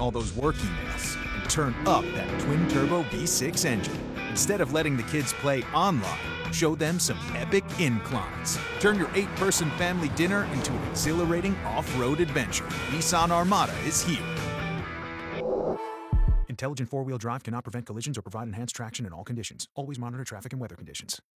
all those work emails and turn up that twin-turbo V6 engine. Instead of letting the kids play online, show them some epic inclines. Turn your 8-person family dinner into an exhilarating off-road adventure. Nissan Armada is here. Intelligent four-wheel drive cannot prevent collisions or provide enhanced traction in all conditions. Always monitor traffic and weather conditions.